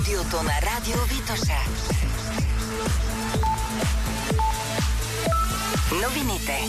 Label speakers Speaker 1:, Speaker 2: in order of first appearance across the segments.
Speaker 1: Студиото на Радио Витоша. Новините.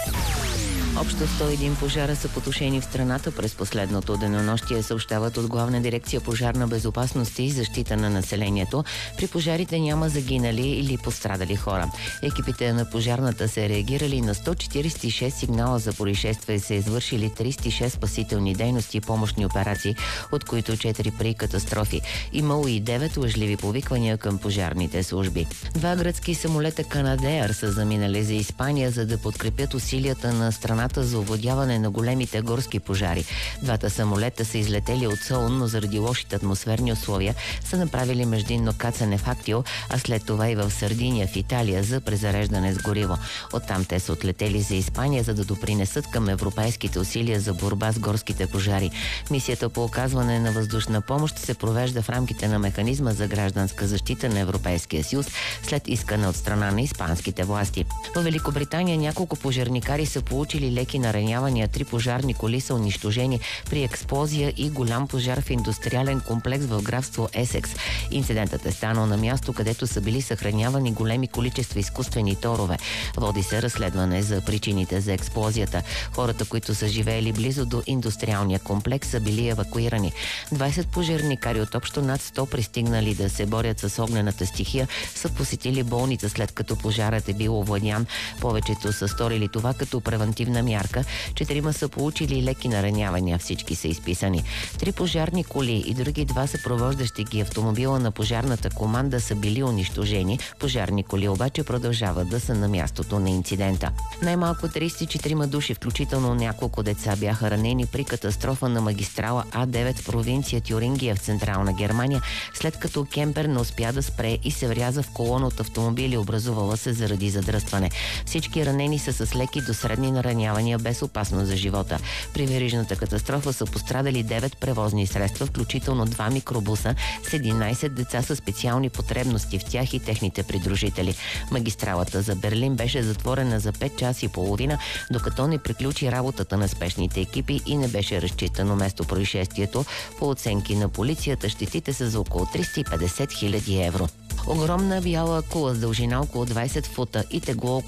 Speaker 2: Общо 101 пожара са потушени в страната през последното денонощие, съобщават от Главна дирекция пожарна безопасност и защита на населението. При пожарите няма загинали или пострадали хора. Екипите на пожарната са реагирали на 146 сигнала за происшествие и са извършили 36 спасителни дейности и помощни операции, от които 4 при катастрофи. Имало и 9 лъжливи повиквания към пожарните служби. 2 гръцки самолета Канадеър са заминали за Испания, за да подкрепят усилията на страната за овладяване на големите горски пожари. 2 самолета са излетели от Солун, но заради лошите атмосферни условия са направили междинно кацане в Актио, а след това и в Сардиния в Италия за презареждане с гориво. Оттам те са отлетели за Испания, за да допринесат към европейските усилия за борба с горските пожари. Мисията по оказване на въздушна помощ се провежда в рамките на механизма за гражданска защита на Европейския съюз след искане от страна на испанските власти. В Великобритания няколко пожарникари са получили леки наранявания, 3 пожарни коли са унищожени при експлозия и голям пожар в индустриален комплекс в графство Есекс. Инцидентът е станал на място, където са били съхранявани големи количества изкуствени торове. Води се разследване за причините за експлозията. Хората, които са живеели близо до индустриалния комплекс, са били евакуирани. 20 пожарникари от общо над 100 пристигнали да се борят с огнената стихия са посетили болница, след като пожарът е бил овладян. Повечето са сторили това като превантивна мярка. 4 са получили леки наранявания, всички са изписани. 3 пожарни коли и други 2 съпровождащи ги автомобила на пожарната команда са били унищожени. Пожарни коли обаче продължават да са на мястото на инцидента. Най-малко 34 души, включително няколко деца, бяха ранени при катастрофа на магистрала А9 в провинция Тюрингия в Централна Германия, след като кемпер не успя да спре и се вряза в колона от автомобили, образувала се заради задръстване. Всички ранени са с леки до средни наранявания без опасност за живота. При верижната катастрофа са пострадали 9 превозни средства, включително 2 микробуса с 11 деца със специални потребности в тях и техните придружители. Магистралата за Берлин беше затворена за 5 часа и половина, докато не приключи работата на спешните екипи и не беше разчитано место происшествието. По оценки на полицията, щетите са за около 350 000 евро. Огромна бяла акула с дължина около 20 фута и тегло